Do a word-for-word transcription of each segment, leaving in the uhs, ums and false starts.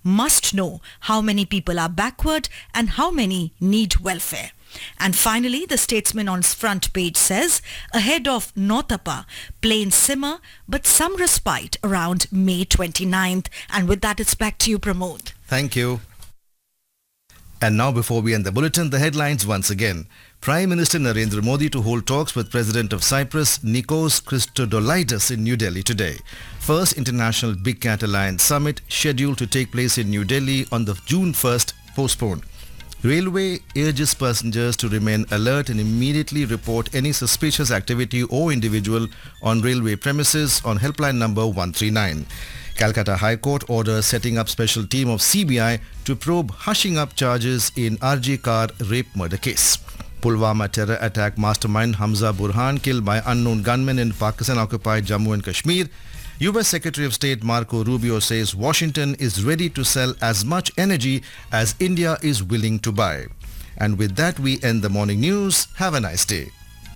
must know how many people are backward and how many need welfare. And finally, the Statesman on its front page says, ahead of Nothappa, planes simmer, but some respite around May twenty-ninth. And with that, it's back to you, Pramod. Thank you. And now, before we end the bulletin, the headlines once again. Prime Minister Narendra Modi to hold talks with President of Cyprus, Nikos Christodoulidis, in New Delhi today. First International Big Cat Alliance Summit scheduled to take place in New Delhi on the June first postponed. Railway urges passengers to remain alert and immediately report any suspicious activity or individual on railway premises on helpline number one three nine. Calcutta High Court orders setting up special team of C B I to probe hushing up charges in R J Kar rape murder case. Pulwama terror attack mastermind Hamza Burhan killed by unknown gunmen in Pakistan-occupied Jammu and Kashmir. U S Secretary of State Marco Rubio says Washington is ready to sell as much energy as India is willing to buy. And with that, we end the morning news. Have a nice day.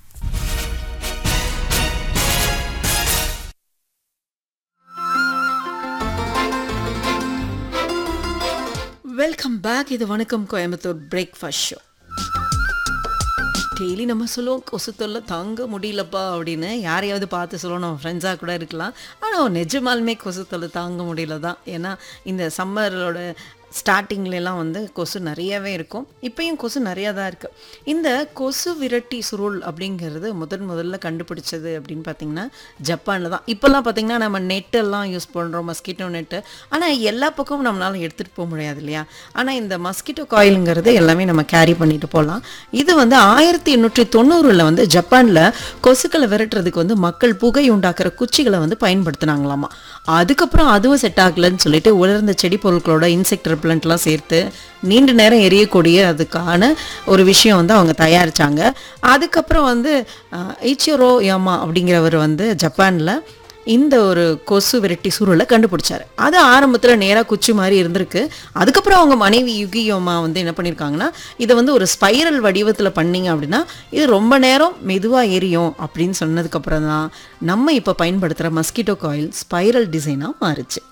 Welcome back to the Vanakkam Coimbatore Breakfast Show. Daily நம்ம சொல்லுவோம் கொசு தொல்லை தாங்க முடியலப்பா அப்படின்னு யாரையாவது பார்த்து சொல்லுவோம், நம்ம ஃப்ரெண்ட்ஸாக கூட இருக்கலாம். ஆனால் நிஜமாலுமே கொசு தொல்லை தாங்க முடியல தான். ஏன்னா இந்த சம்மரோட ஸ்டார்டிங்லலாம் வந்து கொசு நிறையவே இருக்கும். இப்போயும் கொசு நிறையா தான் இருக்குது. இந்த கொசு விரட்டி சுருள் அப்படிங்கிறது முதன் முதல்ல கண்டுபிடிச்சது அப்படின்னு பார்த்திங்கன்னா ஜப்பானில் தான். இப்போல்லாம் பார்த்திங்கன்னா நம்ம நெட்டெல்லாம் யூஸ் பண்ணுறோம், மஸ்கிட்டோ நெட்டு. ஆனால் எல்லா பக்கமும் நம்மளால் எடுத்துகிட்டு போக முடியாது இல்லையா? ஆனால் இந்த மஸ்கிட்டோ காயிலுங்கிறது எல்லாமே நம்ம கேரி பண்ணிட்டு போகலாம். இது வந்து ஆயிரத்தி எண்ணூற்றி தொண்ணூறில் வந்து ஜப்பானில் கொசுக்களை விரட்டுறதுக்கு வந்து மக்கள் புகை உண்டாக்குற குச்சிகளை வந்து பயன்படுத்தினாங்களாமா. அதுக்கப்புறம் அதுவும் செட் ஆகலைன்னு சொல்லிட்டு உலர்ந்த செடி பொருட்களோட இன்செக்ட் ரிப்பலண்ட்லாம் சேர்த்து நீண்ட நேரம் எரியக்கூடிய அதுக்கான ஒரு விஷயம் வந்து அவங்க தயாரித்தாங்க. அதுக்கப்புறம் வந்து இச்சிரோ யாமா அப்படிங்கிறவர் வந்து ஜப்பானில் இந்த ஒரு கொசு விரட்டி சுருளை கண்டுபிடிச்சாரு. அது ஆரம்பத்தில் நேராக குச்சி மாதிரி இருந்திருக்கு. அதுக்கப்புறம் அவங்க மனைவி யுகியோமா வந்து என்ன பண்ணியிருக்காங்கன்னா, இதை வந்து ஒரு ஸ்பைரல் வடிவத்தில் பண்ணிங்க அப்படின்னா இது ரொம்ப நேரம் மெதுவாக எரியும் அப்படின்னு சொன்னதுக்கப்புறம் தான் நம்ம இப்போ பயன்படுத்துகிற மஸ்கிட்டோ காயில் ஸ்பைரல் டிசைனாக மாறுச்சு.